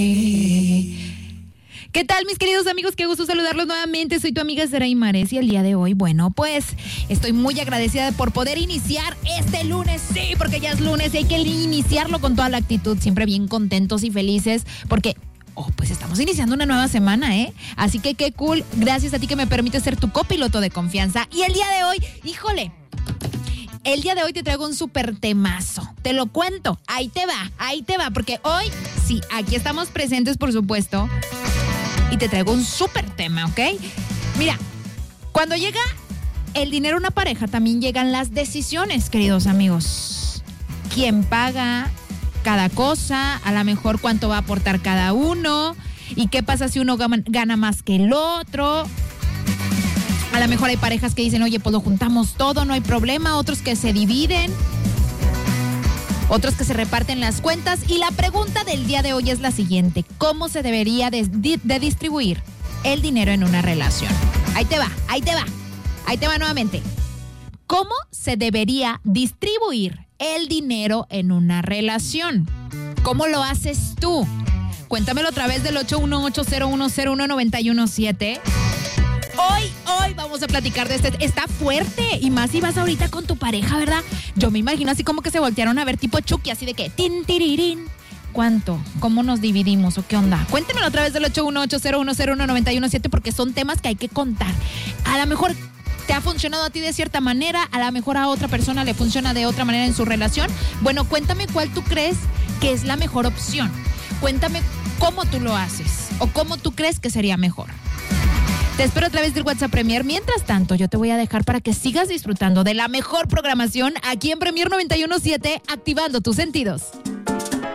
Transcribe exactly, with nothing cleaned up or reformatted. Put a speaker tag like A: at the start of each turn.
A: ¿Qué tal, mis queridos amigos? Qué gusto saludarlos nuevamente. Soy tu amiga Saray Mares y el día de hoy, bueno, pues estoy muy agradecida por poder iniciar este lunes. Sí, porque ya es lunes y hay que iniciarlo con toda la actitud, siempre bien contentos y felices, porque oh, pues estamos iniciando una nueva semana, ¿eh? Así que qué cool. Gracias a ti que me permites ser tu copiloto de confianza. Y el día de hoy, híjole, el día de hoy te traigo un súper temazo. Te lo cuento. Ahí te va, ahí te va. Porque hoy, sí, aquí estamos presentes, por supuesto. Y te traigo un súper tema, ¿ok? Mira, cuando llega el dinero a una pareja, también llegan las decisiones, queridos amigos. ¿Quién paga cada cosa? A lo mejor cuánto va a aportar cada uno. ¿Y qué pasa si uno gana más que el otro? A lo mejor hay parejas que dicen, oye, pues lo juntamos todo, no hay problema. Otros que se dividen. Otros que se reparten las cuentas. Y la pregunta del día de hoy es la siguiente. ¿Cómo se debería de, de distribuir el dinero en una relación? Ahí te va, ahí te va. Ahí te va nuevamente. ¿Cómo se debería distribuir el dinero en una relación? ¿Cómo lo haces tú? Cuéntamelo a través del ocho uno ocho, cero uno cero uno, nueve uno siete. Hoy, hoy vamos a platicar de este. Está fuerte. Y más si vas ahorita con tu pareja, ¿verdad? Yo me imagino así como que se voltearon a ver tipo Chucky, así de que tin, tirirín. ¿Cuánto? ¿Cómo nos dividimos o qué onda? Cuéntemelo a través del ocho uno ocho, cero uno cero uno, nueve uno siete porque son temas que hay que contar. A lo mejor te ha funcionado a ti de cierta manera, a lo mejor a otra persona le funciona de otra manera en su relación. Bueno, cuéntame cuál tú crees que es la mejor opción. Cuéntame cómo tú lo haces o cómo tú crees que sería mejor. Te espero a través del WhatsApp Premier. Mientras tanto, yo te voy a dejar para que sigas disfrutando de la mejor programación aquí en Premier noventa y uno punto siete, activando tus sentidos.